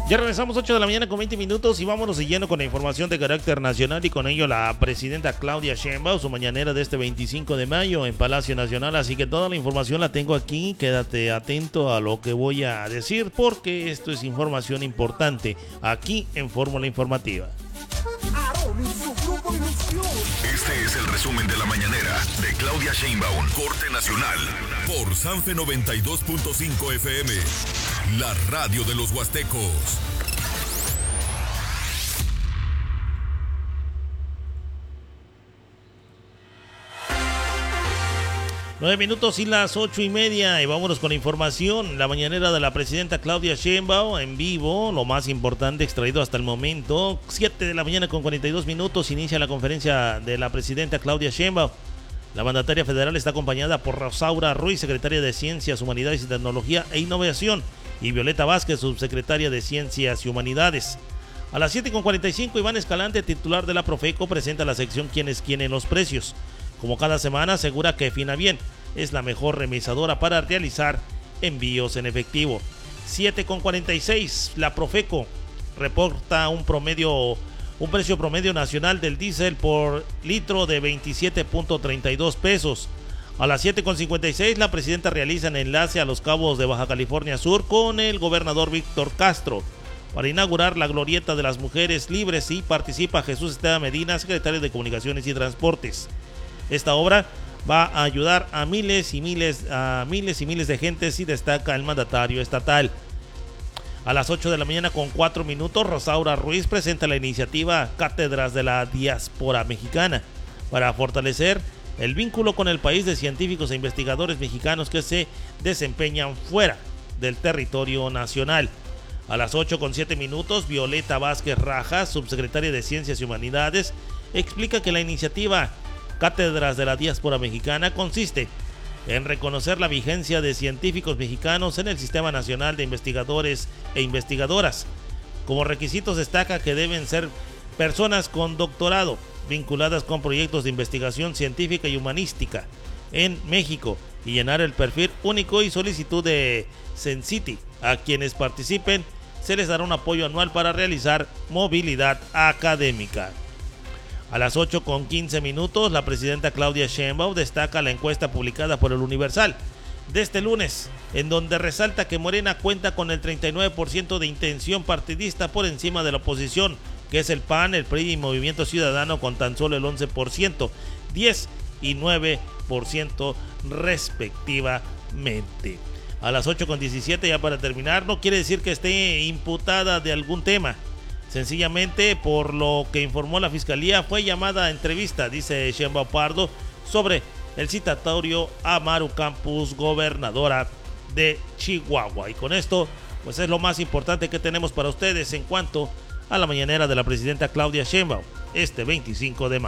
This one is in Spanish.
Ya regresamos 8 de la mañana con 20 minutos y vámonos siguiendo con la información de carácter nacional y con ello la presidenta Claudia Sheinbaum, su mañanera de este 25 de mayo en Palacio Nacional. Así que toda la información la tengo aquí, quédate atento a lo que voy a decir porque esto es información importante aquí en Fórmula Informativa. Este es el resumen de la mañanera de Claudia Sheinbaum, Corte Nacional, por Sanfe 92.5 FM, la radio de los huastecos. Nueve minutos y las 8:30 y vámonos con la información. La mañanera de la presidenta Claudia Sheinbaum en vivo, lo más importante extraído hasta el momento. 7 de la mañana con 42 minutos inicia la conferencia de la presidenta Claudia Sheinbaum. La mandataria federal está acompañada por Rosaura Ruiz, secretaria de Ciencias, Humanidades y Tecnología e Innovación, y Violeta Vázquez, subsecretaria de Ciencias y Humanidades. A las 7:45, Iván Escalante, titular de la Profeco, presenta la sección ¿Quiénes quieren los precios? Como cada semana, asegura que Finavien es la mejor remisadora para realizar envíos en efectivo. 7:46, la Profeco reporta un precio promedio nacional del diésel por litro de 27.32 pesos. A las 7:56, la presidenta realiza un enlace a Los Cabos de Baja California Sur con el gobernador Víctor Castro para inaugurar la Glorieta de las Mujeres Libres y participa Jesús Esteban Medina, secretario de Comunicaciones y Transportes. Esta obra va a ayudar a miles y miles de gentes y destaca el mandatario estatal. A las 8 de la mañana con 4 minutos, Rosaura Ruiz presenta la iniciativa Cátedras de la Diáspora Mexicana para fortalecer el vínculo con el país de científicos e investigadores mexicanos que se desempeñan fuera del territorio nacional. A las 8 con 7 minutos, Violeta Vázquez Rajas, subsecretaria de Ciencias y Humanidades, explica que la iniciativa Cátedras de la Diáspora Mexicana consiste en reconocer la vigencia de científicos mexicanos en el Sistema Nacional de Investigadores e Investigadoras. Como requisitos destaca que deben ser personas con doctorado vinculadas con proyectos de investigación científica y humanística en México y llenar el perfil único y solicitud de Censiti. A quienes participen se les dará un apoyo anual para realizar movilidad académica. A las 8:15 minutos, la presidenta Claudia Sheinbaum destaca la encuesta publicada por el Universal de este lunes, en donde resalta que Morena cuenta con el 39% de intención partidista por encima de la oposición, que es el PAN, el PRI y Movimiento Ciudadano con tan solo el 11%, 10 y 9% respectivamente. A las 8:17, ya para terminar, no quiere decir que esté imputada de algún tema. Sencillamente, por lo que informó la Fiscalía, fue llamada a entrevista, dice Sheinbaum Pardo, sobre el citatorio a Maru Campos, gobernadora de Chihuahua. Y con esto, pues es lo más importante que tenemos para ustedes en cuanto a la mañanera de la presidenta Claudia Sheinbaum, este 25 de mayo.